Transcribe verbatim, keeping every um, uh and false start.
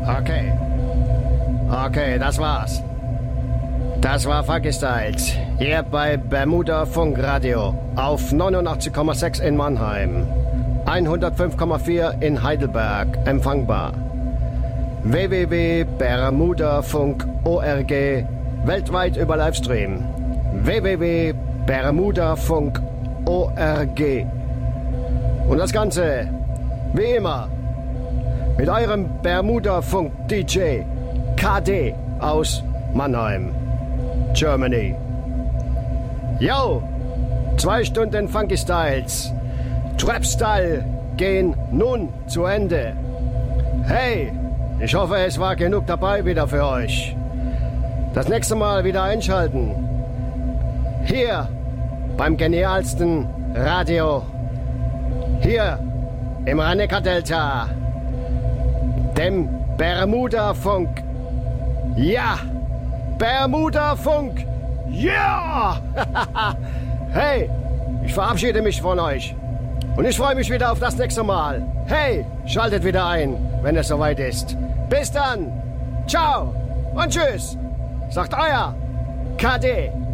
Okay. Okay, das war's. Das war Funky Styles. Hier bei Bermuda Funkradio. Auf neunundachtzig Komma sechs in Mannheim. hundertfünf Komma vier in Heidelberg. Empfangbar. w w w punkt bermudafunk punkt org. Weltweit über Livestream. w w w punkt bermudafunk punkt org. Und das Ganze, wie immer, mit eurem Bermuda-Funk-D J K D aus Mannheim, Germany. Yo, zwei Stunden Funky Styles, Trap-Style gehen nun zu Ende. Hey, ich hoffe, es war genug dabei wieder für euch. Das nächste Mal wieder einschalten. Hier beim genialsten Radio. Hier im Rhein-Neckar-Delta. Dem Bermuda-Funk. Ja! Bermuda-Funk! Ja! Hey, ich verabschiede mich von euch. Und ich freue mich wieder auf das nächste Mal. Hey, schaltet wieder ein, wenn es soweit ist. Bis dann. Ciao und tschüss. Sagt euer K D.